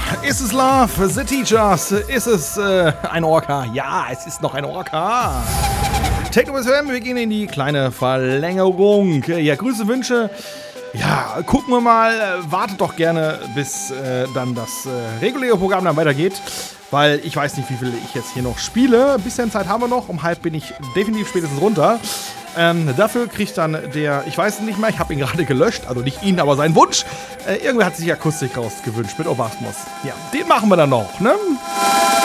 Ist es Love, The Teachers? Ist es ein Orca? Ja, es ist noch ein Orca. Techno FM, wir gehen in die kleine Verlängerung. Ja, Grüße, Wünsche. Ja, gucken wir mal. Wartet doch gerne, bis dann das reguläre Programm dann weitergeht. Weil ich weiß nicht, wie viel ich jetzt hier noch spiele. Ein bisschen Zeit haben wir noch. Um 12:30 bin ich definitiv spätestens runter. Dafür kriegt dann der, ich weiß nicht mehr, ich habe ihn gerade gelöscht, also nicht ihn, aber seinen Wunsch. Irgendwer hat sich Akustik rausgewünscht mit Obasmus. Ja, den machen wir dann noch, ne?